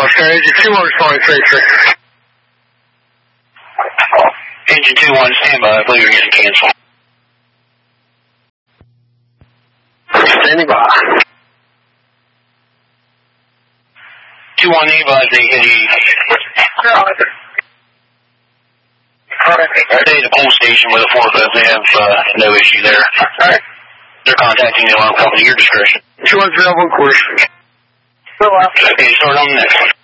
Mustang. Engine 2 on responding, say 6. Engine 2-1, stand by. I believe you're getting canceled. Standing by. 2-1, advise they hit you. Stay at the police station with a 4-5. They have no issue there. Alright. They're contacting the alarm company. Your discretion. 210, 1 quarter. Okay, start on the next one.